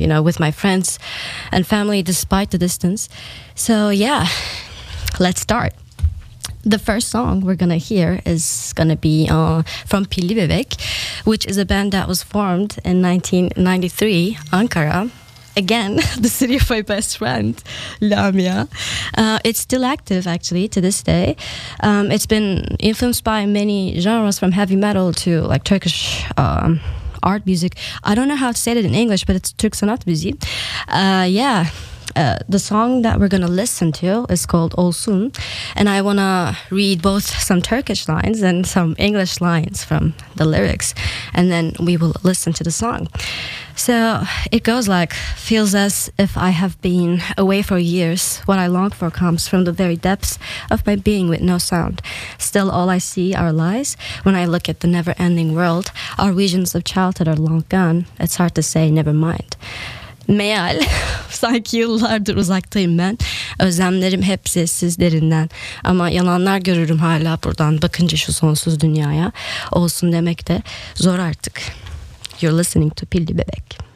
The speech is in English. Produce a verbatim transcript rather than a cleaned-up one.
you know, with my friends and family despite the distance. So yeah, let's start. The first song we're gonna hear is gonna be uh, from Pilli Bebek, which is a band that was formed in nineteen ninety-three, Ankara. Again, the city of my best friend, Lamia. Uh, it's still active, actually, to this day. Um, it's been influenced by many genres, from heavy metal to like Turkish um, art music. I don't know how to say it in English, but it's Türk sanat müziği. Uh, yeah. Uh, the song that we're gonna listen to is called Olsun, and I wanna read both some Turkish lines and some English lines from the lyrics, and then we will listen to the song. So it goes like, feels as if I have been away for years. What I long for comes from the very depths of my being with no sound. Still all I see are lies. When I look at the never-ending world, our visions of childhood are long gone. It's hard to say never mind. Meal, sanki yıllardır uzaktayım ben. Özlemlerim hep sessiz derinden. Ama yalanlar görürüm hala buradan. Bakınca şu sonsuz dünyaya. Olsun demek de zor artık. You're listening to Pilli Bebek.